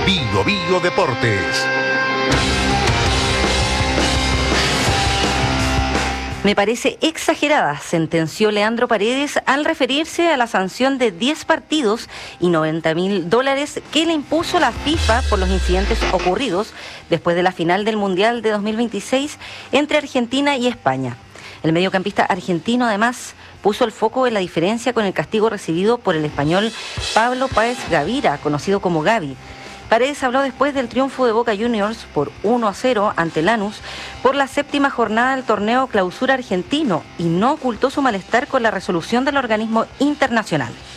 Bio Bio Deportes. Me parece exagerada, sentenció Leandro Paredes al referirse a la sanción de 10 partidos y $90.000 que le impuso la FIFA por los incidentes ocurridos después de la final del Mundial de 2026 entre Argentina y España. El mediocampista argentino además puso el foco en la diferencia con el castigo recibido por el español Pablo Páez Gavira, conocido como Gavi. Paredes habló después del triunfo de Boca Juniors por 1-0 ante Lanús por la 7ª jornada del torneo Clausura argentino y no ocultó su malestar con la resolución del organismo internacional.